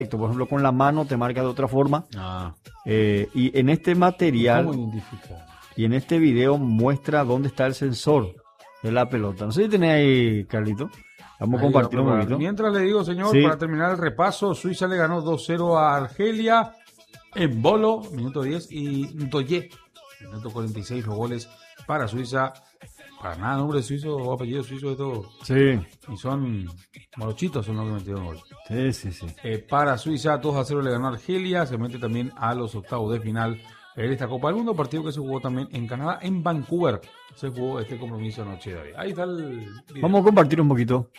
Por ejemplo, con la mano te marca de otra forma. Y en este material, ¿cómo identificar? Y en este video muestra dónde está el sensor de la pelota. No sé si tenés ahí, Carlito. Vamos a compartir un poquito. Mientras le digo, señor, Sí. para terminar el repaso, Suiza le ganó 2-0 a Argelia en Bolo, minuto 10, y Ndoye, minuto 46, los goles para Suiza. Para nada, nombre suizo o apellido suizo de todo. Sí. Y son morochitos, son los que metieron gol. Sí. Para Suiza, 2-0 le ganó a Argelia. Se mete también a los octavos de final en esta Copa del Mundo. Partido que se jugó también en Canadá, en Vancouver. Se jugó este compromiso anoche, David. Ahí está el video. Vamos a compartir un poquito.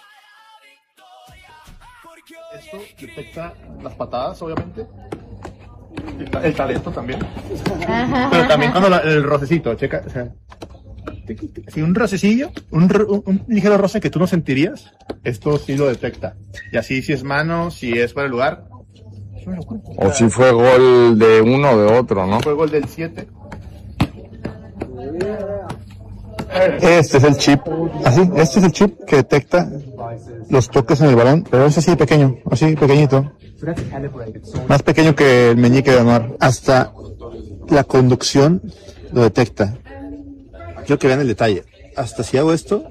Esto detecta las patadas, obviamente. El talento también. Pero también cuando el rocecito, checa. O sea, si un rocecillo, un ligero roce que tú no sentirías, esto sí lo detecta. Y así si es mano, si es fuera de lugar. Es una locura. O si fue gol de uno o de otro, ¿no? Fue gol del 7. Este es el chip. Así, este es el chip que detecta los toques en el balón, pero es así pequeño, así pequeñito. Más pequeño que el meñique de Anuar. Hasta la conducción lo detecta. Quiero que vean el detalle. Hasta si hago esto.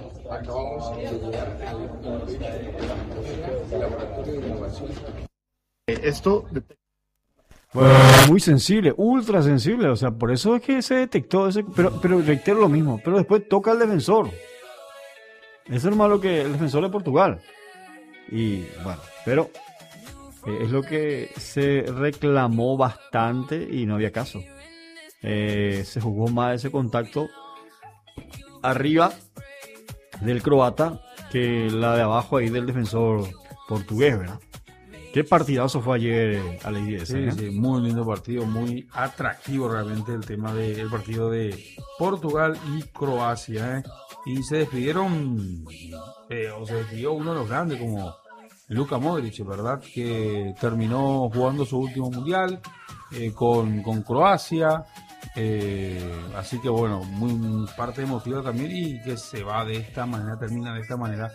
Esto Bueno, muy sensible, ultra sensible, o sea, por eso es que se detectó ese, pero reitero lo mismo, pero después toca al defensor. Eso es lo malo que el defensor de Portugal. Y bueno, pero es lo que se reclamó bastante y no había caso. Se jugó más ese contacto arriba del croata que la de abajo ahí del defensor portugués, ¿verdad? Qué partidazo fue ayer a la IDS. Sí, muy lindo partido, muy atractivo realmente el tema del partido de Portugal y Croacia. Y se despidieron, o se despidió uno de los grandes como Luka Modric, ¿verdad? Que terminó jugando su último mundial con Croacia. Así que bueno, muy parte emotiva también y que se va de esta manera, termina de esta manera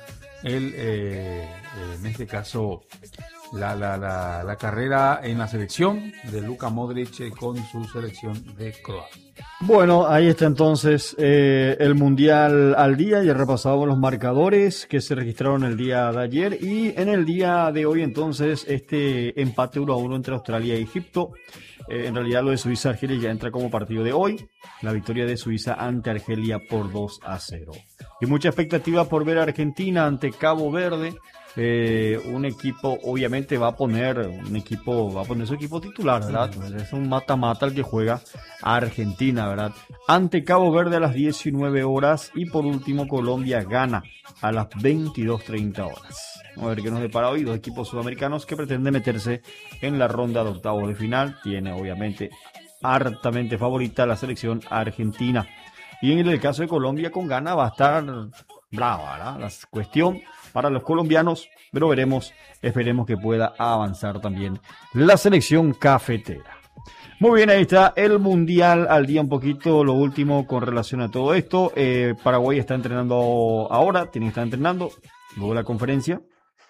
en este caso la carrera en la selección de Luka Modric con su selección de Croacia. Bueno, ahí está entonces el Mundial al día. Ya repasamos los marcadores que se registraron el día de ayer y en el día de hoy entonces este empate 1-1 entre Australia y Egipto. En realidad lo de Suiza-Argelia ya entra como partido de hoy. La victoria de Suiza ante Argelia por 2-0. Y mucha expectativa por ver a Argentina ante Cabo Verde. Un equipo obviamente va a poner su equipo titular, ¿verdad? Es un mata-mata el que juega a Argentina, ¿verdad? Ante Cabo Verde a las 19 horas y por último Colombia gana a las 22:30 horas. Vamos a ver qué nos depara hoy. Dos equipos sudamericanos que pretenden meterse en la ronda de octavos de final. Tiene obviamente hartamente favorita la selección argentina. Y en el caso de Colombia con gana va a estar brava, ¿verdad? La cuestión para los colombianos, pero esperemos que pueda avanzar también la selección cafetera. Muy bien, ahí está el Mundial al día, un poquito lo último con relación a todo esto. Paraguay está entrenando ahora, tiene que estar entrenando, luego la conferencia.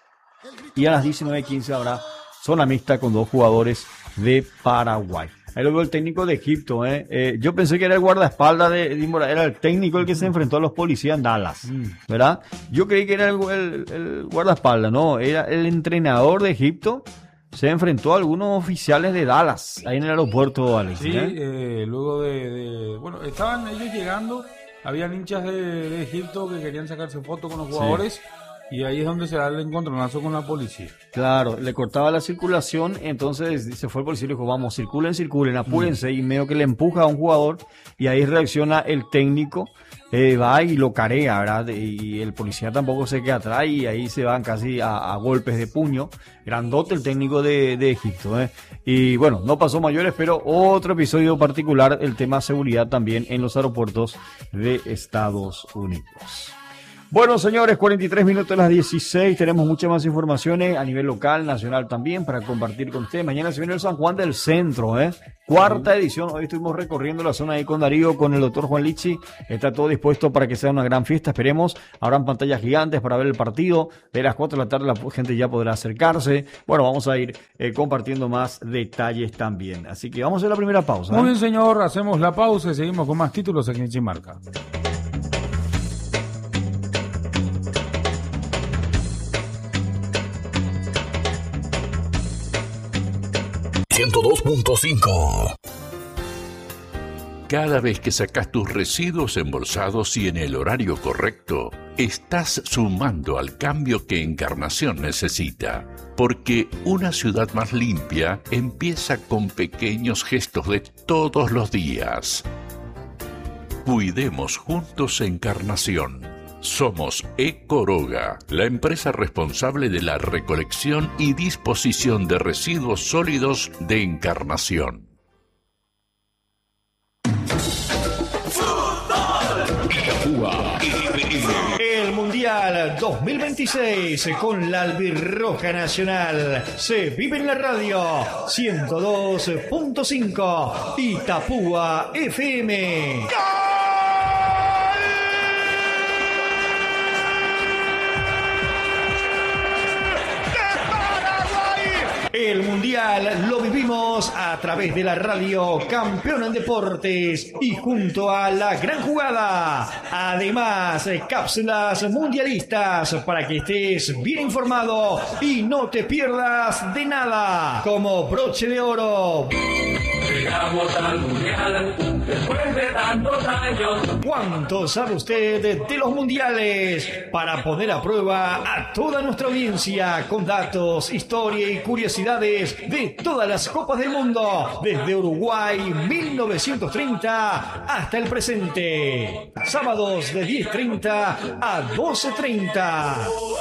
Y a las 19:15 habrá zona mixta con dos jugadores de Paraguay. Ahí lo veo el técnico de Egipto. Yo pensé que era el guardaespaldas era el técnico el que se enfrentó a los policías en Dallas, ¿verdad? Yo creí que era el guardaespaldas, no, era el entrenador de Egipto. Se enfrentó a algunos oficiales de Dallas, ahí en el aeropuerto, Alex. Sí, luego bueno, estaban ellos llegando, habían hinchas de Egipto que querían sacarse fotos con los jugadores. Sí. Y ahí es donde se da el encontronazo con la policía. Claro, le cortaba la circulación, entonces se fue el policía y le dijo, vamos, circulen, apúrense, y medio que le empuja a un jugador, y ahí reacciona el técnico, va y lo carea, ¿verdad? Y el policía tampoco se queda atrás, y ahí se van casi a golpes de puño. Grandote el técnico de Egipto, Y bueno, no pasó mayores, pero otro episodio particular, el tema seguridad también en los aeropuertos de Estados Unidos. Bueno, señores, 43 minutos a las 16. Tenemos muchas más informaciones a nivel local, nacional también, para compartir con ustedes. Mañana se viene el San Juan del Centro, cuarta edición. Hoy estuvimos recorriendo la zona ahí con Darío, con el doctor Juan Lichi. Está todo dispuesto para que sea una gran fiesta. Esperemos. Habrán pantallas gigantes para ver el partido. De las 4 de la tarde la gente ya podrá acercarse. Bueno, vamos a ir compartiendo más detalles también. Así que vamos a hacer la primera pausa. Muy bien, señor. Hacemos la pausa y seguimos con más títulos aquí en Chimarca. 102.5. Cada vez que sacas tus residuos embolsados y en el horario correcto, estás sumando al cambio que Encarnación necesita. Porque una ciudad más limpia empieza con pequeños gestos de todos los días. Cuidemos juntos Encarnación. Somos Ecoroga, la empresa responsable de la recolección y disposición de residuos sólidos de Encarnación. El Mundial 2026 con la Albirroja Nacional se vive en la radio 102.5 Itapúa FM. El Mundial lo vivimos a través de la radio Campeón en Deportes y junto a La Gran Jugada. Además, cápsulas mundialistas para que estés bien informado y no te pierdas de nada. Como broche de oro. Llegamos al Mundial después de tantos años. ¿Cuánto sabe usted de los mundiales? Para poner a prueba a toda nuestra audiencia con datos, historia y curiosidades de todas las copas del mundo, desde Uruguay 1930 hasta el presente. Sábados de 10:30 a 12:30.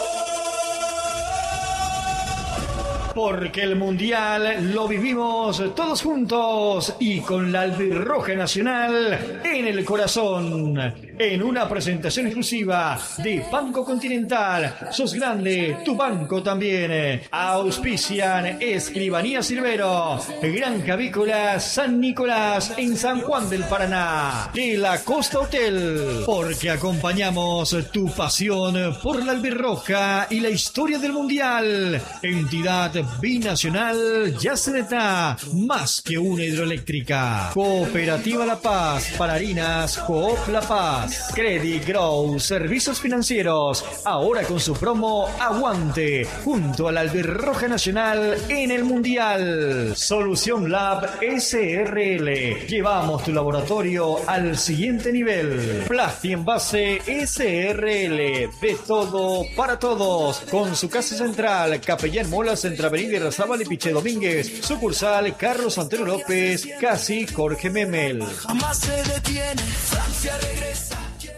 Porque el Mundial lo vivimos todos juntos y con la Albirroja Nacional en el corazón. En una presentación exclusiva de Banco Continental. Sos grande, tu banco también. Auspician Escribanía Silvero, Granja Avícola San Nicolás en San Juan del Paraná. De la Costa Hotel. Porque acompañamos tu pasión por la Albirroja y la historia del Mundial. Entidad binacional Yaceneta, más que una hidroeléctrica. Cooperativa La Paz, para harinas Coop La Paz. Credit Grow, servicios financieros, ahora con su promo Aguante, junto a la Albirroja Nacional en el Mundial. Solución Lab SRL, llevamos tu laboratorio al siguiente nivel. Plasti Envase SRL, de todo para todos, con su casa central, Capellán Molas, entre Avenida Irarrázaval y Piche Domínguez, sucursal Carlos Antonio López, casi Jorge Memel. Jamás se detiene, Francia regresa.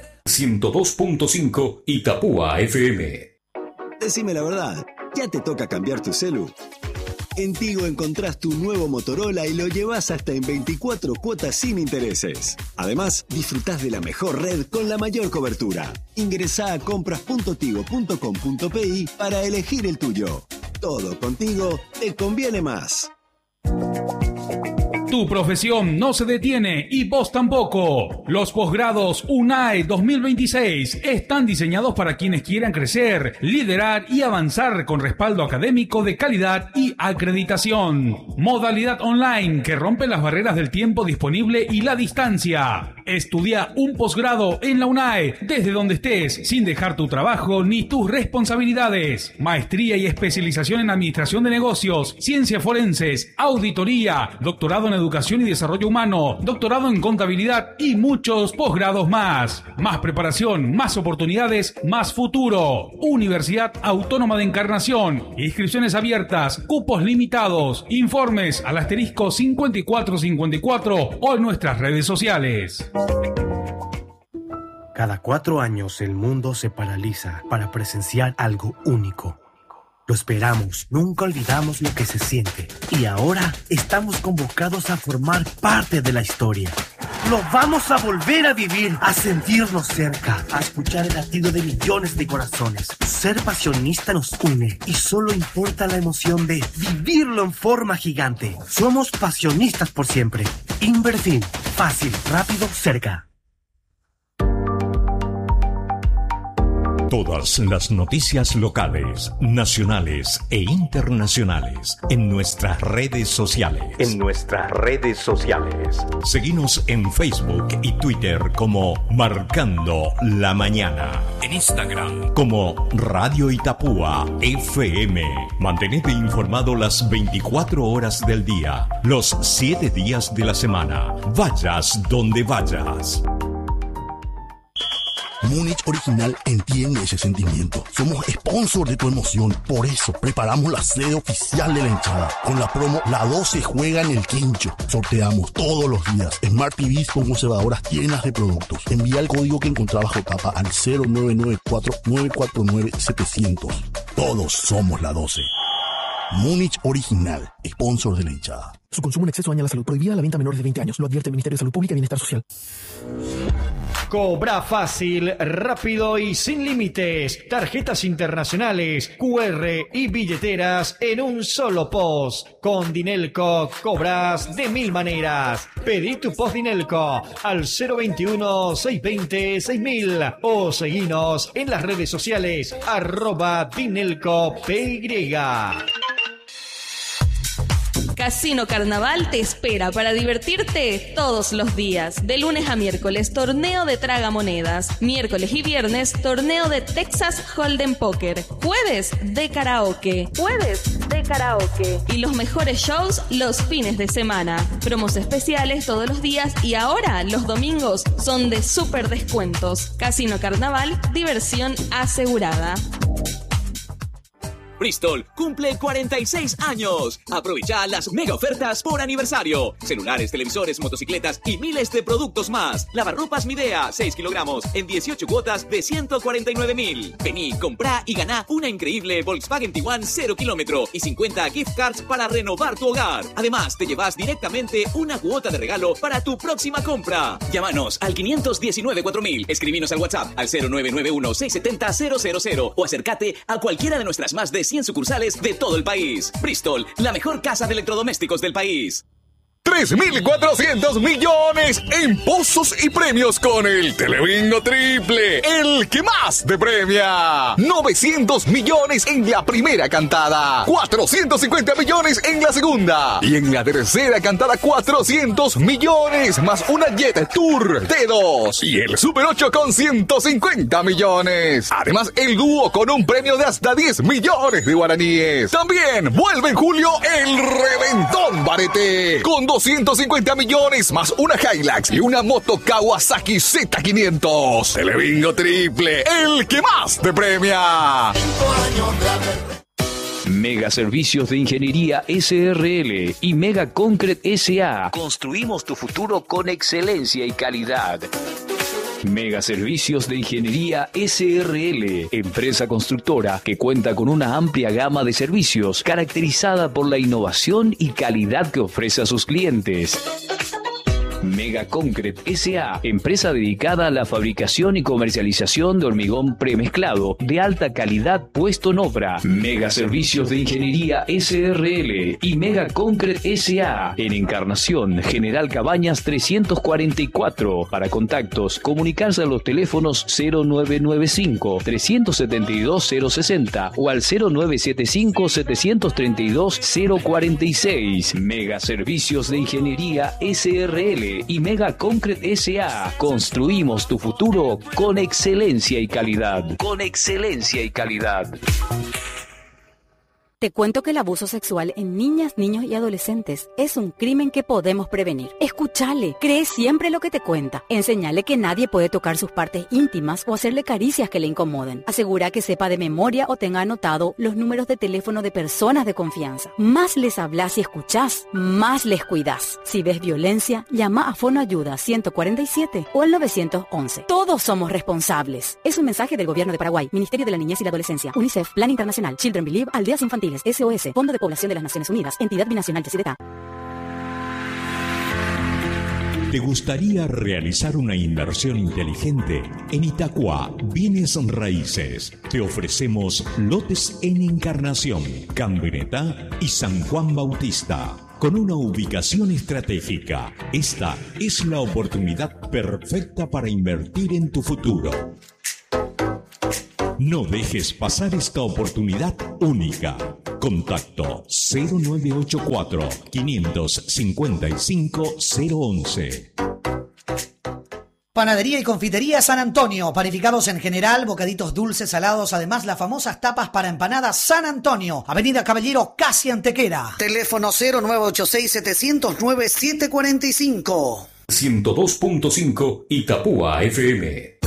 102.5 Itapúa FM. Decime la verdad, ¿ya te toca cambiar tu celu? En Tigo encontrás tu nuevo Motorola y lo llevas hasta en 24 cuotas sin intereses. Además, disfrutás de la mejor red con la mayor cobertura. Ingresá a compras.tigo.com.pi para elegir el tuyo. Todo contigo te conviene más. Tu profesión no se detiene y vos tampoco. Los posgrados UNAE 2026 están diseñados para quienes quieran crecer, liderar y avanzar con respaldo académico de calidad y acreditación. Modalidad online que rompe las barreras del tiempo disponible y la distancia. Estudia un posgrado en la UNAE desde donde estés, sin dejar tu trabajo ni tus responsabilidades. Maestría y especialización en administración de negocios, ciencias forenses, auditoría, doctorado en educación y desarrollo humano, doctorado en contabilidad y muchos posgrados más. Más preparación, más oportunidades, más futuro. Universidad Autónoma de Encarnación. Inscripciones abiertas, cupos limitados. Informes al asterisco 5454 o en nuestras redes sociales. Cada 4 años el mundo se paraliza para presenciar algo único. Lo esperamos, nunca olvidamos lo que se siente y ahora estamos convocados a formar parte de la historia. Lo vamos a volver a vivir, a sentirnos cerca, a escuchar el latido de millones de corazones. Ser pasionista nos une y solo importa la emoción de vivirlo en forma gigante. Somos pasionistas por siempre. Inverfin, fácil, rápido, cerca. Todas las noticias locales, nacionales e internacionales en nuestras redes sociales. Seguinos en Facebook y Twitter como Marcando la Mañana. En Instagram como Radio Itapúa FM. Mantenete informado las 24 horas del día, los 7 días de la semana. Vayas donde vayas. Múnich Original entiende ese sentimiento. Somos sponsor de tu emoción. Por eso preparamos la sede oficial de la hinchada. Con la promo La 12 juega en el quincho. Sorteamos todos los días Smart TVs con conservadoras llenas de productos. Envía el código que encontrás bajo tapa al 0994-949-700. Todos somos la 12. Múnich Original, sponsor de la hinchada. Su consumo en exceso daña la salud. Prohibida la venta a menores de 20 años. Lo advierte el Ministerio de Salud Pública y Bienestar Social. Cobra fácil, rápido y sin límites. Tarjetas internacionales, QR y billeteras en un solo post. Con Dinelco cobras de 1000 maneras. Pedí tu post Dinelco al 021-620-6000 o seguinos en las redes sociales @DinelcoPY. Casino Carnaval te espera para divertirte todos los días. De lunes a miércoles, torneo de tragamonedas. Miércoles y viernes, torneo de Texas Hold'em Poker. Jueves de karaoke. Y los mejores shows los fines de semana. Promos especiales todos los días y ahora los domingos son de súper descuentos. Casino Carnaval, diversión asegurada. Bristol cumple 46 años. Aprovecha las mega ofertas por aniversario. Celulares, televisores, motocicletas y miles de productos más. Lavarropas Midea, 6 kilogramos en 18 cuotas de 149.000. Vení, comprá y ganá una increíble Volkswagen Tiguan 0 kilómetro y 50 gift cards para renovar tu hogar. Además, te llevas directamente una cuota de regalo para tu próxima compra. Llámanos al 519-4000. Escribinos al WhatsApp al 0991-670-000 o acércate a cualquiera de nuestras más de 100 sucursales de todo el país. Bristol, la mejor casa de electrodomésticos del país. 3.400 millones en pozos y premios con el Telebingo Triple, el que más te premia. 900 millones en la primera cantada, 450 millones en la segunda y en la tercera cantada 400 millones más una Jet Tour T2 y el Super 8 con 150 millones. Además el dúo con un premio de hasta 10 millones de guaraníes. También vuelve en julio el Reventón Barete con 250 millones más una Hilux y una moto Kawasaki Z500. Telebingo Triple, el que más te premia. Mega Servicios de Ingeniería SRL y Mega Concrete SA. Construimos tu futuro con excelencia y calidad. Mega Servicios de Ingeniería SRL, empresa constructora que cuenta con una amplia gama de servicios caracterizada por la innovación y calidad que ofrece a sus clientes. Mega Concrete SA, empresa dedicada a la fabricación y comercialización de hormigón premezclado de alta calidad puesto en obra. Mega Servicios de Ingeniería SRL y Mega Concrete SA, en Encarnación, General Cabañas 344. Para contactos, comunicarse a los teléfonos 0995-372-060 o al 0975-732-046. Mega Servicios de Ingeniería SRL y Mega Concrete SA. Construimos tu futuro con excelencia y calidad. Te cuento que el abuso sexual en niñas, niños y adolescentes es un crimen que podemos prevenir. Escúchale, cree siempre lo que te cuenta. Enséñale que nadie puede tocar sus partes íntimas o hacerle caricias que le incomoden. Asegura que sepa de memoria o tenga anotado los números de teléfono de personas de confianza. Más les hablas y escuchás, más les cuidás. Si ves violencia, llama a Fonoayuda 147 o al 911. Todos somos responsables. Es un mensaje del Gobierno de Paraguay, Ministerio de la Niñez y la Adolescencia, UNICEF, Plan Internacional, Children Believe, Aldeas Infantiles, SOS, Fondo de Población de las Naciones Unidas, Entidad Binacional de CIDETA. ¿Te gustaría realizar una inversión inteligente? En Itacua, Bienes Raíces, te ofrecemos lotes en Encarnación, Cambenetá y San Juan Bautista. Con una ubicación estratégica, esta es la oportunidad perfecta para invertir en tu futuro. No dejes pasar esta oportunidad única. Contacto 0984 555 011. Panadería y confitería San Antonio, panificados en general, bocaditos dulces, salados, además las famosas tapas para empanadas San Antonio, Avenida Caballero, casi Antequera. Teléfono 0986-709-745. 102.5 Itapúa FM.